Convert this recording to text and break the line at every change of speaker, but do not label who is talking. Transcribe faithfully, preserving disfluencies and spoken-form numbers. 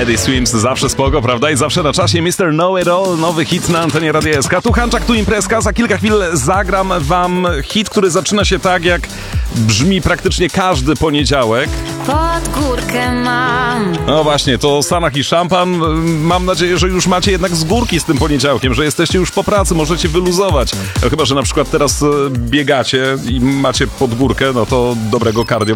Teddy Swims zawsze spoko, prawda? I zawsze na czasie mister Know It All, nowy hit na antenie Radia S K. Tu Hanczak, tu imprezka. Za kilka chwil zagram wam hit, który zaczyna się tak, jak brzmi praktycznie każdy poniedziałek.
Pod górkę mam.
No właśnie, to Sanach i Szampan. Mam nadzieję, że już macie jednak z górki z tym poniedziałkiem, że jesteście już po pracy, możecie wyluzować. No, chyba że na przykład teraz biegacie i macie pod górkę, no to dobrego cardio